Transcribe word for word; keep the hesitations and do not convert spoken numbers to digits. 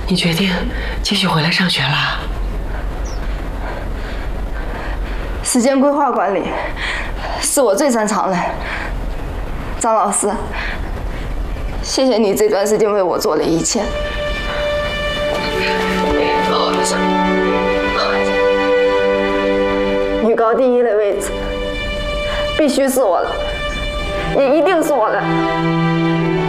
你决定继续回来上学了？ 时间规划管理是我最擅长的。张老师，谢谢你这段时间为我做的一切。好孩子，好孩子，女高第一的位置必须是我的，也一定是我的。